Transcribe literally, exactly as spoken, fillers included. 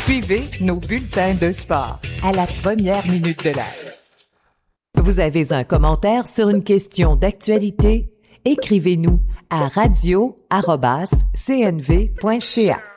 Suivez nos bulletins de sport à la première minute de l'heure. Vous avez un commentaire sur une question d'actualité? Écrivez-nous à radio arobase c n v point c a.